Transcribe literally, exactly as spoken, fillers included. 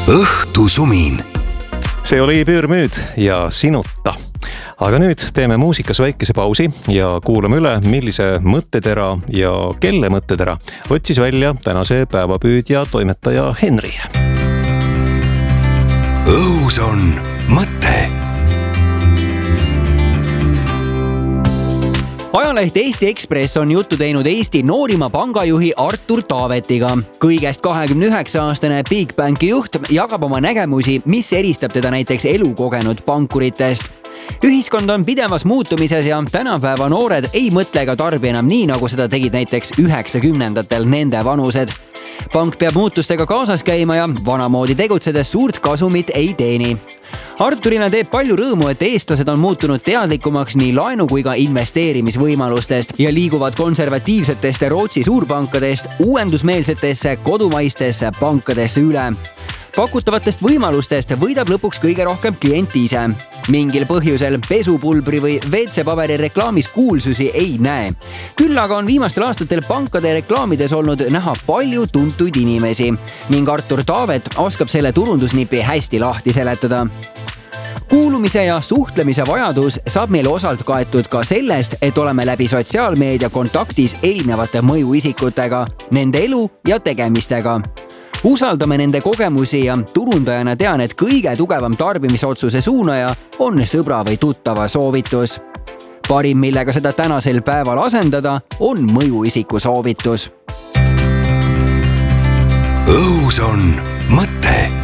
õhtusumin. See oli Püürmüüd ja Sinuta. Aga nüüd teeme muusikas väikese pausi ja kuulame üle, millise mõttetera ja kelle mõttetera otsis välja tänase päevapüüdja toimetaja Henri. Õhus on mõte. Ajaleht Eesti Ekspress on juttu teinud Eesti noorima pangajuhi Artur Taavetiga. Kõigest kahekümne üheksa aastane Bigbanki juht jagab oma nägemusi, mis eristab teda näiteks elukogenud pankuritest. Ühiskond on pidevas muutumises ja tänapäeva noored ei mõtle ega tarbi enam nii, nagu seda tegid näiteks üheksakümnendatel nende vanused. Pank peab muutustega kaasas käima ja vanamoodi tegutsedes suurt kasumit ei teeni. Arturile teeb palju rõõmu, et eestlased on muutunud teadlikumaks nii laenu kui ka investeerimisvõimalustest ja liiguvad konservatiivsetest Rootsi suurpankadest uuendusmeelsetesse kodumaistesse pankadesse üle. Pakutavatest võimalustest võidab lõpuks kõige rohkem klient ise. Mingil põhjusel pesupulbri või V C-paberi reklaamis kuulsusi ei näe. Küll aga on viimastel aastatel pankade reklaamides olnud näha palju tuntuid inimesi ning Artur Taavet oskab selle turundusnipi hästi lahti seletada. Kuulumise ja suhtlemise vajadus saab meil osalt kaetud ka sellest, et oleme läbi sotsiaalmeedia kontaktis erinevate mõjuisikutega, nende elu ja tegemistega. Usaldame nende kogemusi ja turundajana tean, et kõige tugevam tarbimisotsuse suunaja on sõbra või tuttava soovitus. Parim, millega seda tänasel päeval asendada, on mõjuisiku soovitus. Õhus on mõte.